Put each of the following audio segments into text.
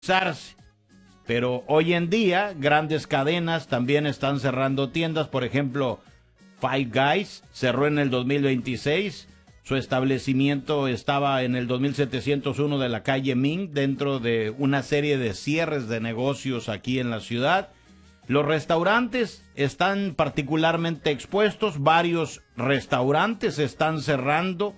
usarse. Pero hoy en día, grandes cadenas también están cerrando tiendas. Por ejemplo, Five Guys cerró en el 2026. Su establecimiento estaba en el 2701 de la calle Ming, dentro de una serie de cierres de negocios aquí en la ciudad. Los restaurantes están particularmente expuestos. Varios restaurantes están cerrando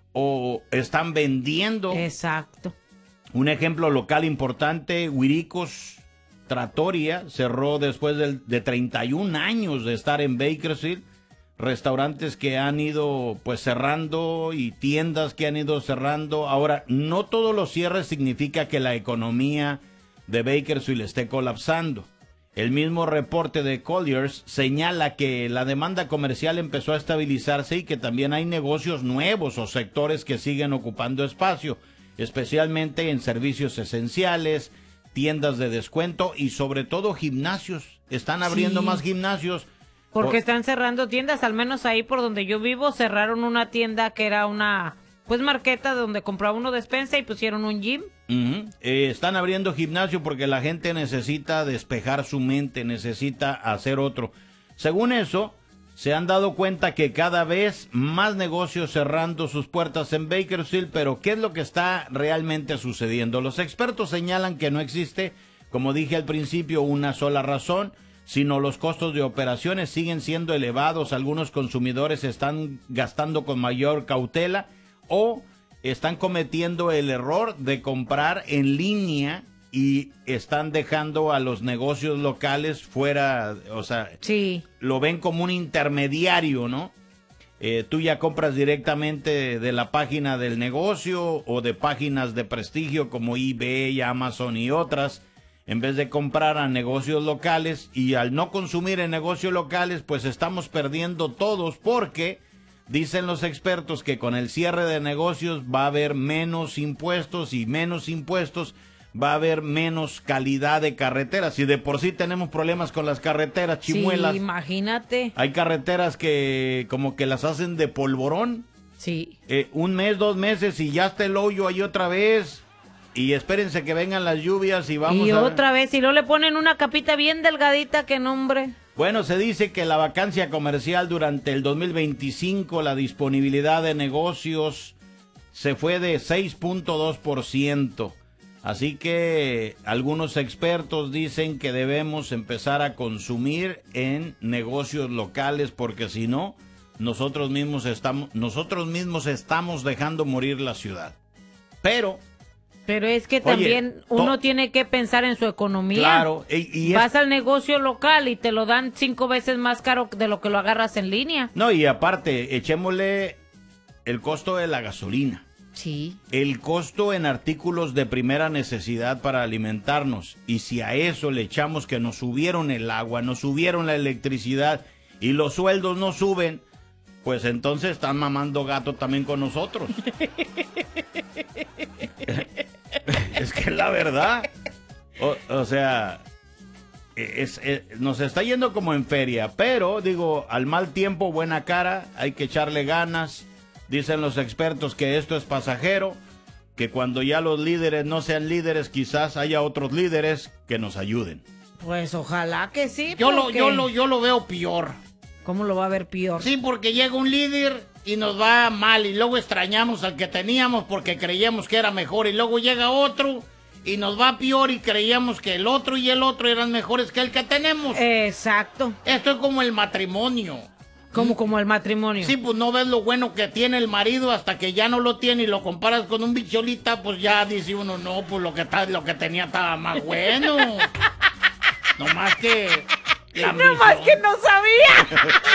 o están vendiendo. Exacto. Un ejemplo local importante, Huiricos Trattoria, cerró después de 31 años de estar en Bakersfield. Restaurantes que han ido pues cerrando y tiendas que han ido cerrando. Ahora, no todos los cierres significa que la economía de Bakersfield esté colapsando. El mismo reporte de Colliers señala que la demanda comercial empezó a estabilizarse y que también hay negocios nuevos o sectores que siguen ocupando espacio, especialmente en servicios esenciales, tiendas de descuento y sobre todo gimnasios. Están abriendo más gimnasios. Porque están cerrando tiendas, al menos ahí por donde yo vivo, cerraron una tienda que era una, pues, marqueta donde compraba uno despensa y pusieron un gym. Están abriendo gimnasio porque la gente necesita despejar su mente, necesita hacer otro. Según eso, se han dado cuenta que cada vez más negocios cerrando sus puertas en Bakersfield, pero ¿qué es lo que está realmente sucediendo? Los expertos señalan que no existe, como dije al principio, una sola razón, sino los costos de operaciones siguen siendo elevados. Algunos consumidores están gastando con mayor cautela o están cometiendo el error de comprar en línea y están dejando a los negocios locales fuera, o sea, lo ven como un intermediario, ¿no? Tú ya compras directamente de la página del negocio o de páginas de prestigio como eBay, Amazon y otras, en vez de comprar a negocios locales. Y al no consumir en negocios locales, pues estamos perdiendo todos, porque dicen los expertos que con el cierre de negocios va a haber menos impuestos, y menos impuestos va a haber menos calidad de carreteras. Y de por sí tenemos problemas con las carreteras, chimuelas. Sí, imagínate. Hay carreteras que como que las hacen de polvorón. Sí. Un mes, 2 meses y ya está el hoyo ahí otra vez. Y espérense que vengan las lluvias y vamos y a... otra vez, y luego le ponen una capita bien delgadita, que nombre. Bueno, se dice que la vacancia comercial durante el 2025, la disponibilidad de negocios se fue de 6.2%. Así que algunos expertos dicen que debemos empezar a consumir en negocios locales, porque si no, nosotros mismos estamos dejando morir la ciudad. Pero es que también uno tiene que pensar en su economía. Claro. Vas al negocio local y te lo dan 5 veces más caro de lo que lo agarras en línea. No, y aparte, echémosle el costo de la gasolina. Sí. El costo en artículos de primera necesidad para alimentarnos. Y si a eso le echamos que nos subieron el agua, nos subieron la electricidad y los sueldos no suben, pues entonces están mamando gato también con nosotros. Es que es la verdad. O sea, nos está yendo como en feria. Pero, digo, al mal tiempo, buena cara. Hay que echarle ganas. Dicen los expertos que esto es pasajero, que cuando ya los líderes no sean líderes, quizás haya otros líderes que nos ayuden. Pues ojalá que sí. Yo lo veo peor. ¿Cómo lo va a ver peor? Sí, porque llega un líder y nos va mal, y luego extrañamos al que teníamos porque creíamos que era mejor, y luego llega otro y nos va peor y creíamos que el otro y el otro eran mejores que el que tenemos. Exacto. Esto es como el matrimonio. Como el matrimonio. Sí, pues no ves lo bueno que tiene el marido hasta que ya no lo tiene y lo comparas con un bicholita, pues ya dice uno, no, pues lo que tenía estaba más bueno. No más que no sabía.